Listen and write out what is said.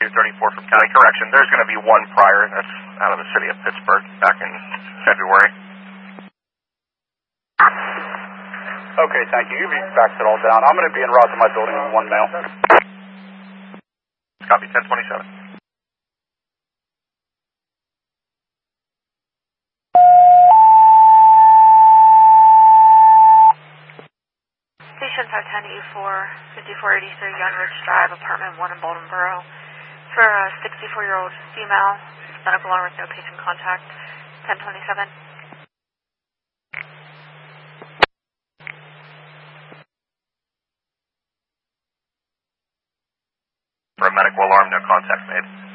234 from County Correction. There's going to be one prior that's out of the city of Pittsburgh back in February. Okay, thank you. You've backed it all down. I'm going to be en route to my building in 1 mile. Copy, 1027. Station 510 E4, 5483 Young Ridge Drive, apartment 1 in Boldenboro. For a 64-year-old female, medical alarm with no patient contact, 1027. For a medical alarm, no contact made.